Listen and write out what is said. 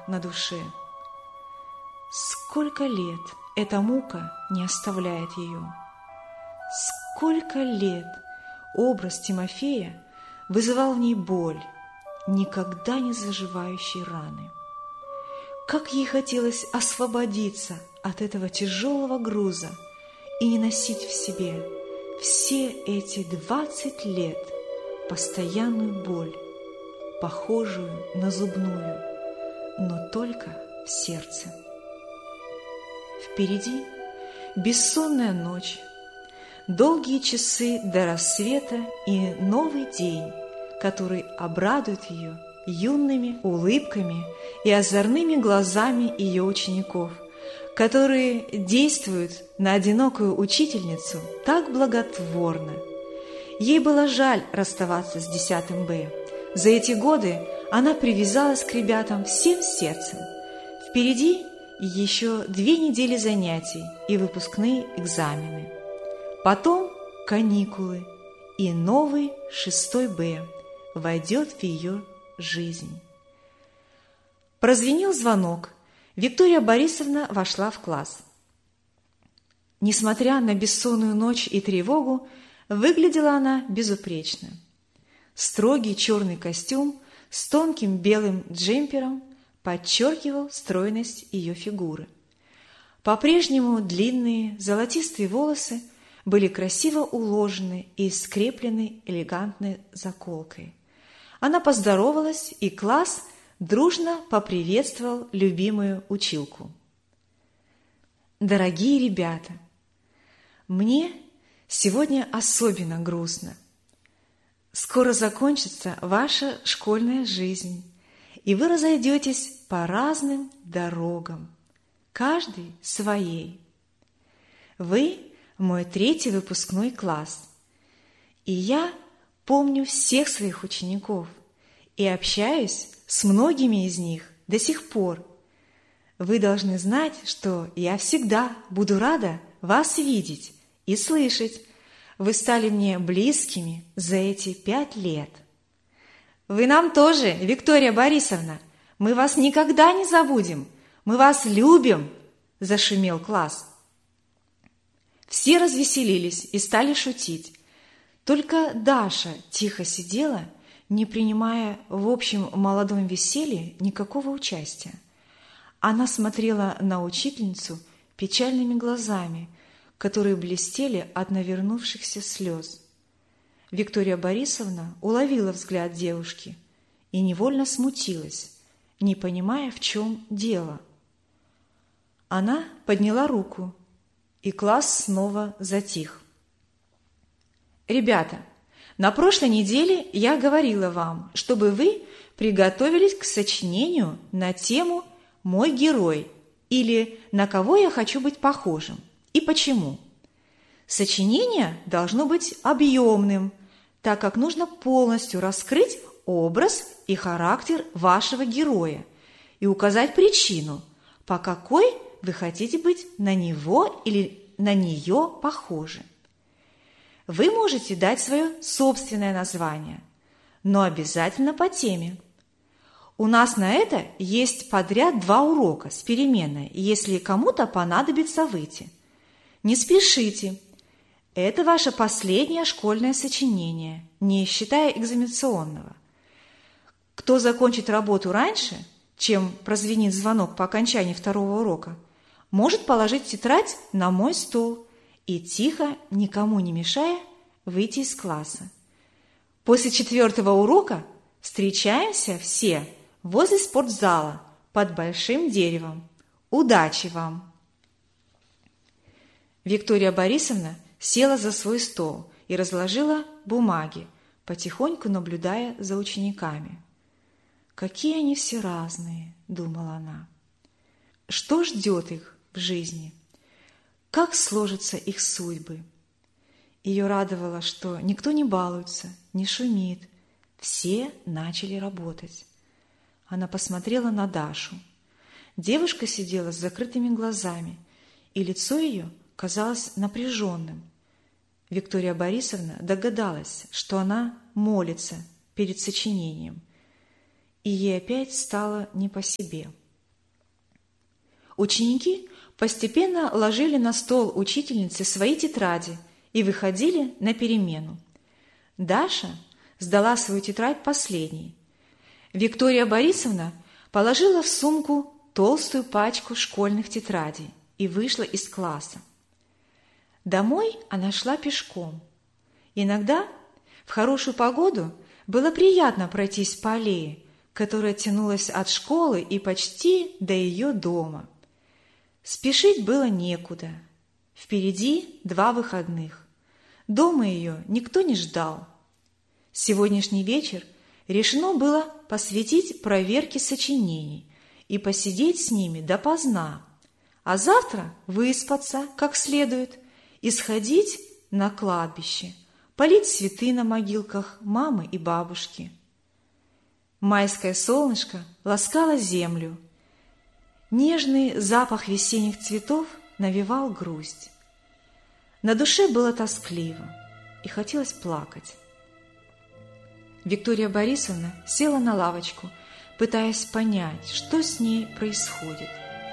на душе. Сколько лет эта мука не оставляет ее. Сколько лет образ Тимофея вызывал в ней боль, никогда не заживающей раны. Как ей хотелось освободиться от этого тяжелого груза и не носить в себе все эти 20 лет постоянную боль, похожую на зубную, но только в сердце. Впереди бессонная ночь, долгие часы до рассвета и новый день, который обрадует ее юными улыбками и озорными глазами ее учеников, которые действуют на одинокую учительницу так благотворно. Ей было жаль расставаться с 10 Б. За эти годы она привязалась к ребятам всем сердцем. Впереди еще 2 недели занятий и выпускные экзамены. Потом каникулы, и новый 6 Б войдет в ее жизнь. Прозвенел звонок. Виктория Борисовна вошла в класс. Несмотря на бессонную ночь и тревогу, выглядела она безупречно. Строгий черный костюм с тонким белым джемпером подчеркивал стройность ее фигуры. По-прежнему длинные золотистые волосы были красиво уложены и скреплены элегантной заколкой. Она поздоровалась, и класс дружно поприветствовал любимую училку. Дорогие ребята, мне сегодня особенно грустно. Скоро закончится ваша школьная жизнь, и вы разойдетесь по разным дорогам, каждый своей. Вы мой 3-й выпускной класс, и я помню всех своих учеников и общаюсь с многими из них до сих пор. Вы должны знать, что я всегда буду рада вас видеть и слышать. Вы стали мне близкими за эти 5 лет. Вы нам тоже, Виктория Борисовна. Мы вас никогда не забудем. Мы вас любим, зашумел класс. Все развеселились и стали шутить. Только Даша тихо сидела, не принимая в общем молодом веселье никакого участия. Она смотрела на учительницу печальными глазами, которые блестели от навернувшихся слез. Виктория Борисовна уловила взгляд девушки и невольно смутилась, не понимая, в чем дело. Она подняла руку, и класс снова затих. «Ребята, на прошлой неделе я говорила вам, чтобы вы приготовились к сочинению на тему «Мой герой» или «На кого я хочу быть похожим» и почему. Сочинение должно быть объемным, так как нужно полностью раскрыть образ и характер вашего героя и указать причину, по какой вы хотите быть на него или на нее похожи. Вы можете дать свое собственное название, но обязательно по теме. У нас на это есть подряд 2 урока с переменной, если кому-то понадобится выйти. Не спешите. Это ваше последнее школьное сочинение, не считая экзаменационного. Кто закончит работу раньше, чем прозвенит звонок по окончании 2-го урока, может положить тетрадь на мой стол и тихо, никому не мешая, выйти из класса. После 4-го урока встречаемся все возле спортзала под большим деревом. Удачи вам! Виктория Борисовна села за свой стол и разложила бумаги, потихоньку наблюдая за учениками. «Какие они все разные», — думала она. «Что ждет их в жизни? Как сложатся их судьбы?» Ее радовало, что никто не балуется, не шумит. Все начали работать. Она посмотрела на Дашу. Девушка сидела с закрытыми глазами, и лицо ее казалось напряженным. Виктория Борисовна догадалась, что она молится перед сочинением, и ей опять стало не по себе. ученики постепенно ложили на стол учительницы свои тетради и выходили на перемену. Даша сдала свою тетрадь последней. Виктория Борисовна положила в сумку толстую пачку школьных тетрадей и вышла из класса. Домой она шла пешком. Иногда в хорошую погоду было приятно пройтись по аллее, которая тянулась от школы и почти до ее дома. Спешить было некуда. Впереди 2 выходных. Дома ее никто не ждал. Сегодняшний вечер решено было посвятить проверке сочинений и посидеть с ними допоздна, а завтра выспаться как следует и сходить на кладбище, полить цветы на могилках мамы и бабушки. Майское солнышко ласкало землю. Нежный запах весенних цветов навевал грусть. На душе было тоскливо и хотелось плакать. Виктория Борисовна села на лавочку, пытаясь понять, что с ней происходит.